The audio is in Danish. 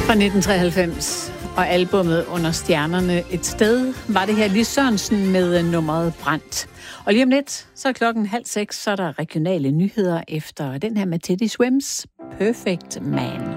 Fra 1993 og albummet Under stjernerne et sted var det her Lis Sørensen med nummeret Brændt. Og lige om lidt, så er klokken 5:30, så er der regionale nyheder efter den her med Teddy Swims Perfect Man.